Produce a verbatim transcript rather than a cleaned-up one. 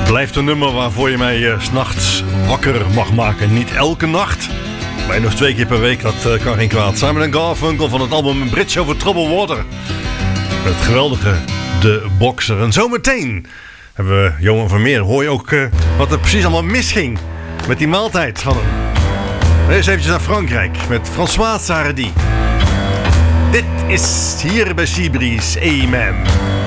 Blijft een nummer waarvoor je mij uh, 's nachts wakker mag maken. Niet elke nacht, maar één of twee keer per week, dat uh, kan geen kwaad. Simon en Garfunkel van het album Bridge over Troubled Water. Het geweldige De Boxer. En zometeen hebben we Johan Vermeer. Hoor je ook uh, wat er precies allemaal misging met die maaltijd van hem. Eens eventjes naar Frankrijk met François Hardy. Dit is hier bij Seabreeze. Amen.